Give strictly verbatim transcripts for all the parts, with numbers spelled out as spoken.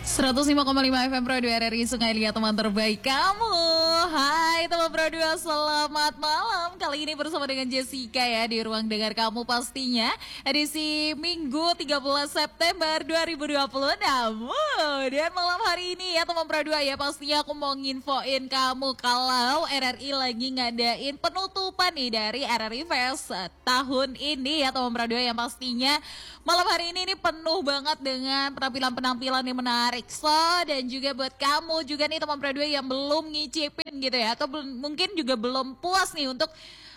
seratus lima koma lima F M Pro dua R R I Sungai Liat, teman terbaik kamu. Hai teman Pro dua, selamat malam. Kali ini bersama dengan Jessica ya, di ruang dengar kamu pastinya. Edisi Minggu tiga belas September dua ribu dua puluh enam. Dan malam hari ini ya teman Pro dua ya, pastinya aku mau nginfoin kamu kalau R R I lagi ngadain penutupan nih dari R R I Fest tahun ini ya teman Pro dua, yang pastinya malam hari ini ini penuh banget dengan penampilan-penampilan yang menarik. So, dan juga buat kamu juga nih teman Pro dua yang belum ngicipin gitu ya, atau belum, mungkin juga belum puas nih untuk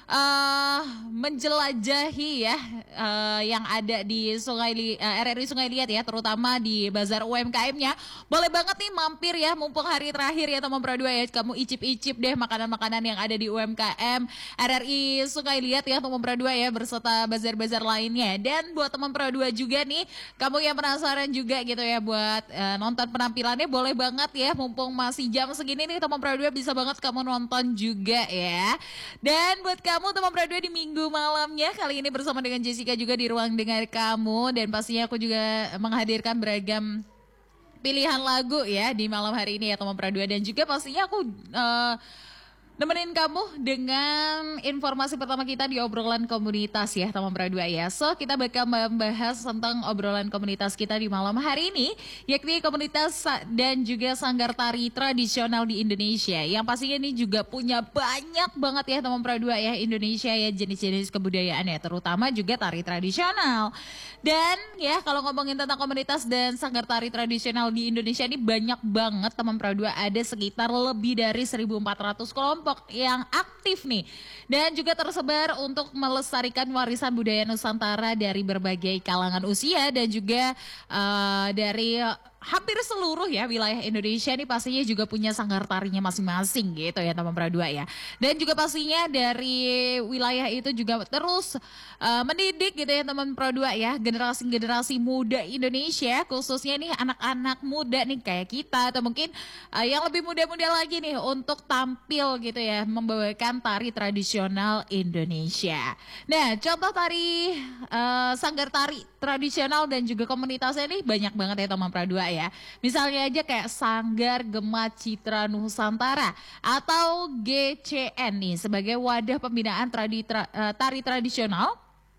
uh, menjelajahi ya uh, yang ada di Sungai Li, uh, R R I Sungai Liat ya, terutama di bazar U M K M-nya. Boleh banget nih mampir ya, mumpung hari terakhir ya teman Pro dua ya, kamu icip-icip deh makanan-makanan yang ada di U M K M R R I Sungai Liat ya teman Pro dua ya, berserta bazar-bazar lainnya. Dan buat teman Pro dua juga nih, kamu yang penasaran juga gitu ya buat uh, nonton penampilannya, boleh banget ya, mumpung masih jam segini nih teman Pro dua, bisa banget kamu nonton juga ya. Dan buat kamu teman Pro dua di minggu malamnya, kali ini bersama dengan Jessica juga di ruang dengar kamu, dan pastinya aku juga menghadirkan beragam pilihan lagu ya di malam hari ini ya teman Pro dua. Dan juga pastinya aku uh, nemenin kamu dengan informasi pertama kita di obrolan komunitas ya teman Pro dua ya. So, kita bakal membahas tentang obrolan komunitas kita di malam hari ini, yakni komunitas dan juga sanggar tari tradisional di Indonesia, yang pastinya ini juga punya banyak banget ya teman Pro dua ya, Indonesia ya, jenis-jenis kebudayaan ya, terutama juga tari tradisional. Dan ya, kalau ngomongin tentang komunitas dan sanggar tari tradisional di Indonesia ini banyak banget teman Pro dua, ada sekitar lebih dari seribu empat ratus kelompok yang aktif nih, dan juga tersebar untuk melestarikan warisan budaya Nusantara dari berbagai kalangan usia, dan juga uh, dari hampir seluruh ya wilayah Indonesia nih pastinya juga punya sanggar tarinya masing-masing gitu ya teman Pro dua ya. Dan juga pastinya dari wilayah itu juga terus uh, mendidik gitu ya teman Pro dua ya, generasi-generasi muda Indonesia, khususnya nih anak-anak muda nih kayak kita, atau mungkin uh, yang lebih muda-muda lagi nih, untuk tampil gitu ya, membawakan tari tradisional Indonesia. Nah, contoh tari uh, sanggar tari tradisional dan juga komunitasnya nih banyak banget ya teman Pro dua ya. Misalnya aja kayak Sanggar Gema Citra Nusantara atau G C N nih, sebagai wadah pembinaan tradi, tra, uh, tari tradisional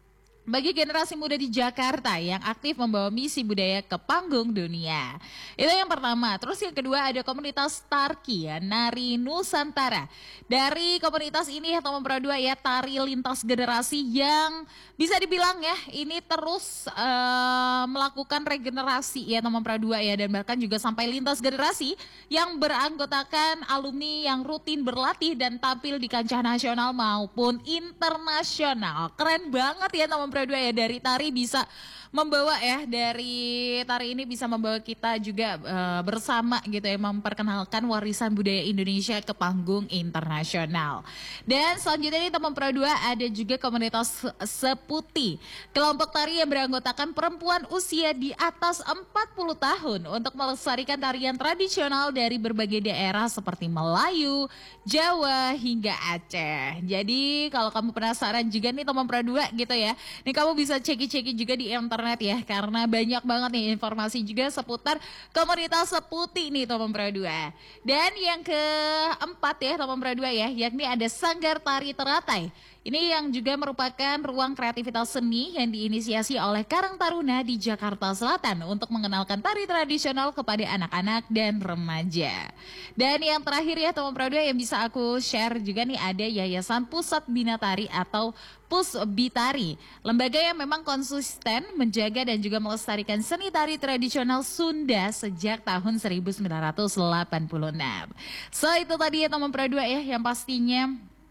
bagi generasi muda di Jakarta yang aktif membawa misi budaya ke panggung dunia. Itu yang pertama. Terus yang kedua ada komunitas Tarki ya, Nari Nusantara. Dari komunitas ini ya teman Pro dua ya, tari lintas generasi yang bisa dibilang ya ini terus uh, melakukan regenerasi ya teman Pro dua ya, dan bahkan juga sampai lintas generasi yang beranggotakan alumni yang rutin berlatih dan tampil di kancah nasional maupun internasional. Keren banget ya teman Pro dua ya, dari tari bisa membawa ya, dari tari ini bisa membawa kita juga uh, bersama gitu ya, memperkenalkan warisan budaya Indonesia ke panggung internasional. Dan selanjutnya nih teman Pro dua, ada juga komunitas Seputi, kelompok tari yang beranggotakan perempuan usia di atas empat puluh tahun untuk melestarikan tarian tradisional dari berbagai daerah seperti Melayu, Jawa hingga Aceh. Jadi kalau kamu penasaran juga nih teman Pro dua gitu ya, nih kamu bisa ceki-ceki juga di internet ya, karena banyak banget nih informasi juga seputar komunitas Seputi nih teman Pro dua. Dan yang keempat ya teman Pro dua ya, yakni ada Sanggar Tari Teratai. Ini yang juga merupakan ruang kreativitas seni yang diinisiasi oleh Karang Taruna di Jakarta Selatan untuk mengenalkan tari tradisional kepada anak-anak dan remaja. Dan yang terakhir ya teman Pro dua yang bisa aku share juga nih, ada Yayasan Pusat Bina Tari atau Pusbitari, lembaga yang memang konsisten menjaga dan juga melestarikan seni tari tradisional Sunda sejak tahun seribu sembilan ratus delapan puluh enam. So, itu tadi ya teman Pro dua ya, yang pastinya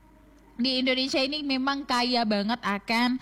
di Indonesia ini memang kaya banget akan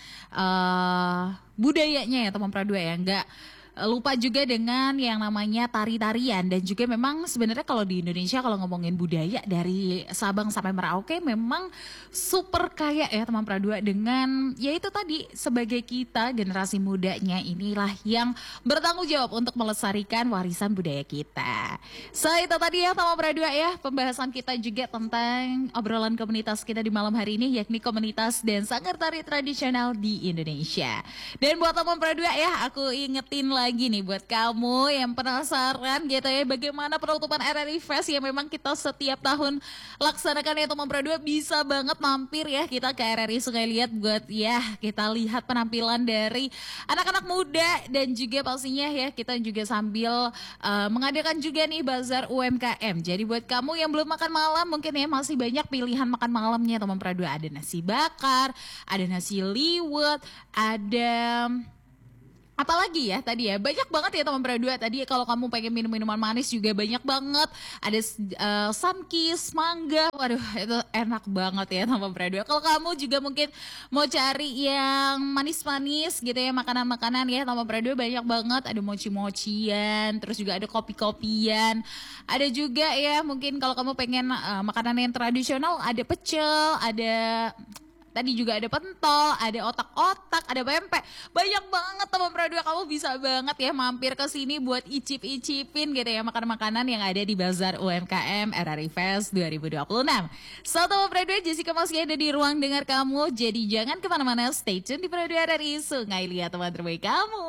uh, budayanya ya teman Pro dua ya. Enggak lupa juga dengan yang namanya tari-tarian. Dan juga memang sebenarnya kalau di Indonesia kalau ngomongin budaya dari Sabang sampai Merauke memang super kaya ya teman Pro dua, dengan ya itu tadi, sebagai kita generasi mudanya inilah yang bertanggung jawab untuk melestarikan warisan budaya kita. So itu tadi ya teman Pro dua ya, pembahasan kita juga tentang obrolan komunitas kita di malam hari ini, yakni komunitas dan sanggar tari tradisional di Indonesia. Dan buat teman Pro dua ya, aku ingetin lagi lagi nih buat kamu yang penasaran gitu ya bagaimana penutupan R R I Fest yang memang kita setiap tahun laksanakan ya teman Pro dua, bisa banget mampir ya kita ke R R I Sungai Liat buat ya kita lihat penampilan dari anak-anak muda dan juga pastinya ya kita juga sambil uh, mengadakan juga nih bazar U M K M. Jadi buat kamu yang belum makan malam mungkin ya masih banyak pilihan makan malamnya teman Pro dua. Ada nasi bakar, ada nasi liwet, ada apalagi ya tadi ya banyak banget ya teman Pro dua. Tadi kalau kamu pengen minum minuman manis juga banyak banget. Ada uh, Sunkist, mangga. Waduh itu enak banget ya teman Pro dua. Kalau kamu juga mungkin mau cari yang manis-manis gitu ya makanan-makanan ya teman Pro dua banyak banget. Ada mochi-mochian, terus juga ada kopi-kopian. Ada juga ya mungkin kalau kamu pengen uh, makanan yang tradisional ada pecel, ada tadi juga ada pentol, ada otak-otak, ada pempek. Banyak banget teman Pro dua, kamu bisa banget ya mampir ke sini buat icip-icipin gitu ya makanan-makanan yang ada di Bazar U M K M R R I Fest dua ribu dua puluh enam. So teman Pro dua, Jessica masih ada di ruang dengar kamu. Jadi jangan kemana-mana, stay tune di Pro dua R R I Sungai Liat teman terbaik kamu.